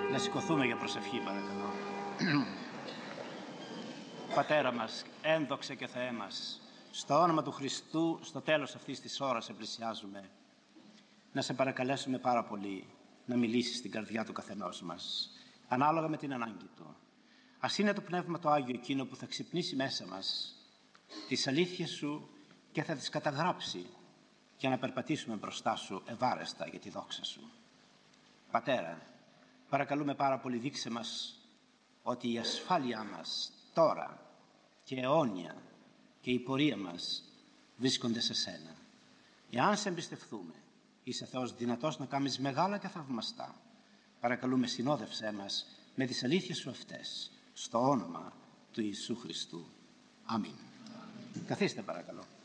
Να σηκωθούμε για προσευχή, παρακαλώ. Πατέρα μας, ένδοξε και Θεέ μας, στο όνομα του Χριστού, στο τέλος αυτής της ώρας σε πλησιάζουμε. Να σε παρακαλέσουμε πάρα πολύ να μιλήσεις στην καρδιά του καθενός μας, ανάλογα με την ανάγκη του. Ας είναι το Πνεύμα το Άγιο εκείνο που θα ξυπνήσει μέσα μας τις αλήθειες σου και θα τις καταγράψει για να περπατήσουμε μπροστά σου ευάρεστα για τη δόξα σου. Πατέρα, παρακαλούμε πάρα πολύ, δείξε μας ότι η ασφάλειά μας τώρα και αιώνια και η πορεία μας βρίσκονται σε σένα. Εάν σε εμπιστευτούμε, είσαι Θεός δυνατός να κάνεις μεγάλα και θαυμαστά. Παρακαλούμε, συνόδευσέ μας με τις αλήθειες σου αυτές, στο όνομα του Ιησού Χριστού. Αμήν. Καθίστε παρακαλώ.